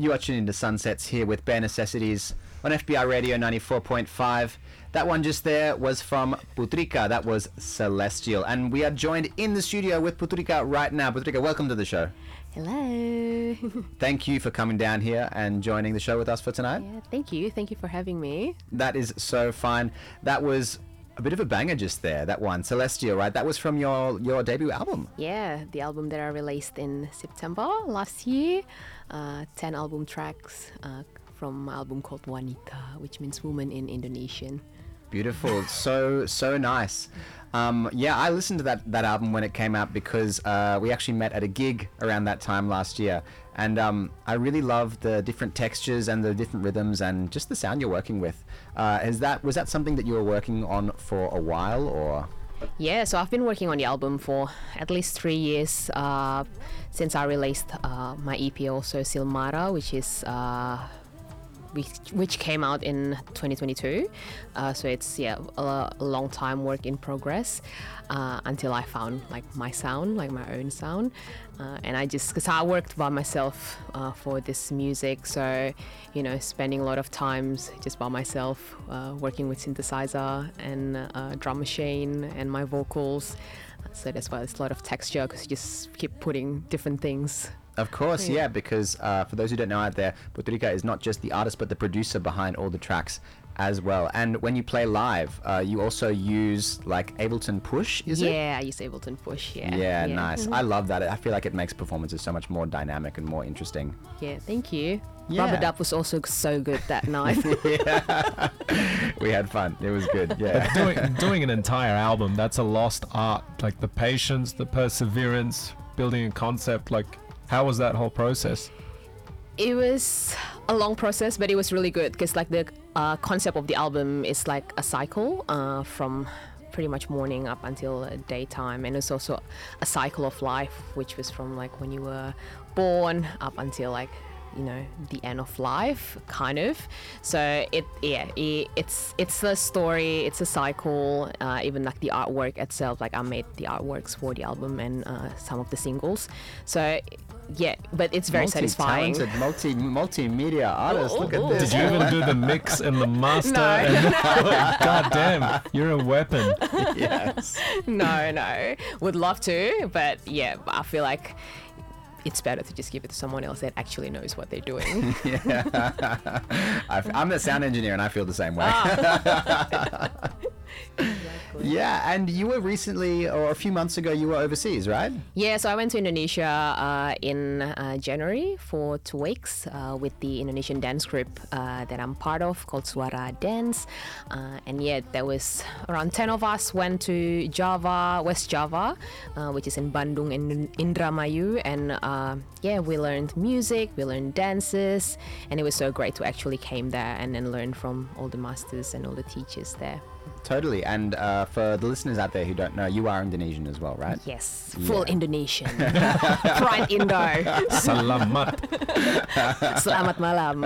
You are tuned into Sunsets here with Bare Necessities on FBI Radio 94.5. That one just there was from Putrika. That was Celestial. And we are joined in the studio with Putrika right now. Putrika, welcome to the show. Hello. Thank you for coming down here and joining the show with us for tonight. Yeah, thank you. Thank you for having me. That is so fine. That was a bit of a banger just there, that one. Celestial, right? That was from your debut album. Yeah, the album that I released in September last year. 10 album tracks from my album called Wanita, which means woman in Indonesian. Beautiful. So nice. Yeah, I listened to that album when it came out because we actually met at a gig around that time last year. And I really love the different textures and the different rhythms and just the sound you're working with. Was that something that you were working on for a while, or? Yeah, so I've been working on the album for at least 3 years since I released my EP also, Silmara, which came out in 2022. So it's a long time work in progress until I found my sound, my own sound. And because I worked by myself for this music, so spending a lot of times just by myself working with synthesizer and drum machine and my vocals. So that's why there's a lot of texture, because you just keep putting different things. Of course, yeah, because for those who don't know out there, Putrika is not just the artist but the producer behind all the tracks as well. And when you play live, you also use Ableton Push, is it? Yeah, I use Ableton Push, yeah. Yeah, nice. I love that. I feel like it makes performances so much more dynamic and more interesting. Yeah, thank you. Yeah. Rubber Dub was also so good that night. Yeah. We had fun. It was good, yeah. But doing an entire album, that's a lost art. The patience, the perseverance, building a concept, how was that whole process? It was a long process, but it was really good because the concept of the album is a cycle from pretty much morning up until daytime, and it's also a cycle of life, which was from when you were born up until the end of life, kind of. So it's a story, it's a cycle. Even the artwork itself, I made the artworks for the album and some of the singles. So yeah, but it's very satisfying. Multi-talented, multimedia artist. Look at this. Did you even do the mix and the master? No. God damn, you're a weapon. Yes. No. Would love to, but yeah, I feel like it's better to just give it to someone else that actually knows what they're doing. Yeah. I'm the sound engineer and I feel the same way. Exactly. Yeah, and you were recently, or a few months ago, you were overseas, right? Yeah, so I went to Indonesia in January for 2 weeks with the Indonesian dance group that I'm part of called Suara Dance. And yeah, there was around 10 of us went to Java, West Java, which is in Bandung and Indramayu. And yeah, we learned music, we learned dances, and it was so great to actually came there and then learn from all the masters and all the teachers there. Totally. And for the listeners out there who don't know, you are Indonesian as well, right? Yes, full Indonesian. Pride Indo. Selamat. Selamat malam.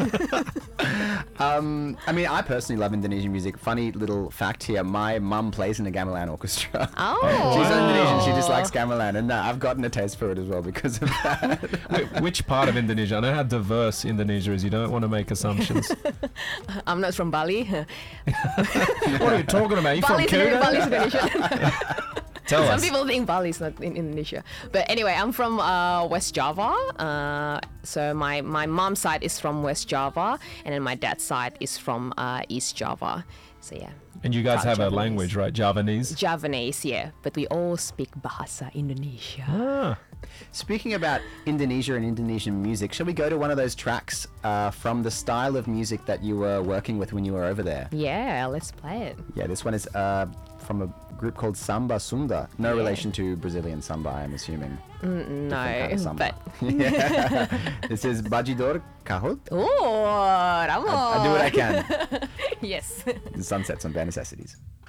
I mean, I personally love Indonesian music. Funny little fact here, my mum plays in a gamelan orchestra. Oh. She's Indonesian, she just likes gamelan, and I've gotten a taste for it as well because of that. Wait, which part of Indonesia? I know how diverse Indonesia is. You don't want to make assumptions. I'm not from Bali. What are you talking about? You from Kuta? Bali's Indonesian. Tell Some us. people think Bali is not in Indonesia. But anyway, I'm from West Java. So my mom's side is from West Java, and then my dad's side is from East Java. So yeah. And you guys have a Javanese. language, right? Javanese? Javanese, yeah. But we all speak Bahasa Indonesia. Ah. Speaking about Indonesia and Indonesian music, shall we go to one of those tracks from the style of music that you were working with when you were over there? Yeah, let's play it. Yeah, this one is from a group called Samba Sunda. No Yeah. relation to Brazilian samba, I'm assuming. No, kind of samba. but Yeah. This is Bajidor Kahut. oh, Ramon. I do what I can. Yes. The Sunsets on Bare Necessities.